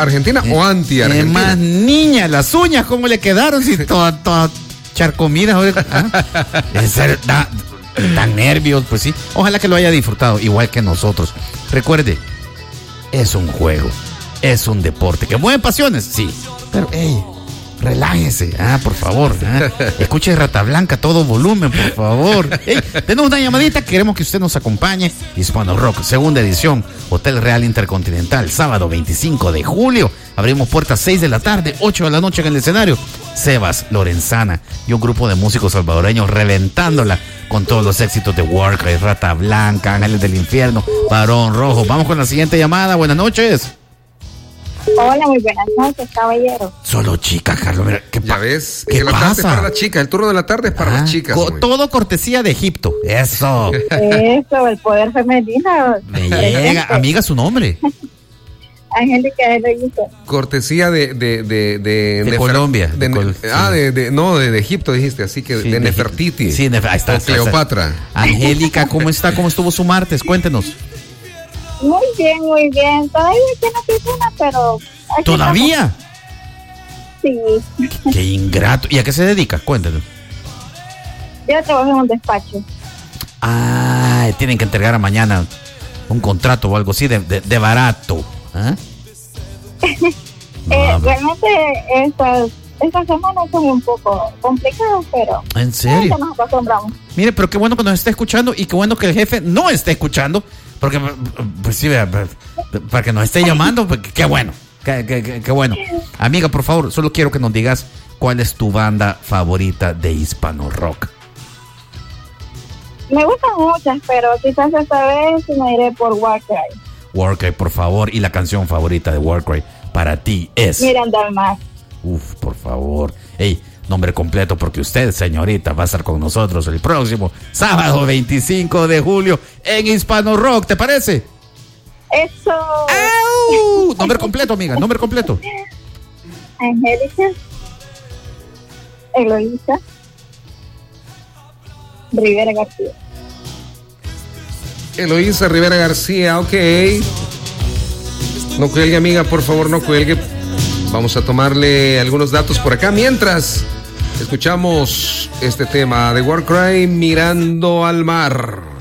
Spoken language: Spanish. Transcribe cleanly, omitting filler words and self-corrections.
¿Argentina o anti-Argentina? Más niña, las uñas, ¿cómo le quedaron? Si toda charcomida. Dan nervios, pues sí. Ojalá que lo haya disfrutado, igual que nosotros. Recuerde, es un juego, es un deporte que mueve pasiones, sí. Pero, relájese, por favor. Escuche Rata Blanca a todo volumen, por favor. Tenemos una llamadita, queremos que usted nos acompañe. Hispano Rock, segunda edición, Hotel Real Intercontinental, sábado 25 de julio. Abrimos puertas 6 de la tarde, 8 de la noche en el escenario. Sebas, Lorenzana y un grupo de músicos salvadoreños reventándola con todos los éxitos de Warcry, Rata Blanca, Ángeles del Infierno, Barón Rojo. Vamos con la siguiente llamada. Buenas noches. Hola, muy buenas noches, caballero. Solo chicas, Carlos. Mira, ya ves, ¿qué la pasa? tarde es para las chicas, el turno de la tarde es para las chicas. Todo cortesía de Egipto. Eso. Eso, el poder femenino. Me llega. Amiga, su nombre. Angélica de Registro. Cortesía de Colombia. De Egipto dijiste, así que sí, de Nefertiti. Sí, ahí está. Cleopatra. Angélica, ¿cómo está? ¿Cómo estuvo su martes? Cuéntenos. Muy bien, muy bien. Todavía tiene piscina, pero... ¿Todavía? Sí. Qué ingrato. ¿Y a qué se dedica? Cuéntenos. Yo trabajo en un despacho. Tienen que entregar a mañana un contrato o algo así de barato. Realmente estas semanas son un poco complicadas, pero... ¿En serio? Nos acostumbramos. Mire, pero qué bueno que nos esté escuchando y qué bueno que el jefe no esté escuchando, porque, pues sí, para que nos esté llamando, pues, qué bueno, qué bueno. Amiga, por favor, solo quiero que nos digas cuál es tu banda favorita de Hispano Rock. Me gustan muchas, pero quizás esta vez me iré por Warcry. Warcry, por favor, y la canción favorita de Warcry para ti es... Miranda al Mar. Uf, por favor. Nombre completo, porque usted, señorita, va a estar con nosotros el próximo sábado 25 de julio en Hispano Rock, ¿te parece? Eso. ¡Au! Nombre completo, amiga, nombre completo. Angélica, Eloísa Rivera García. Eloísa Rivera García, ok. No cuelgue, amiga, por favor, no cuelgue. Vamos a tomarle algunos datos por acá. Mientras escuchamos este tema de Warcry, Mirando al Mar.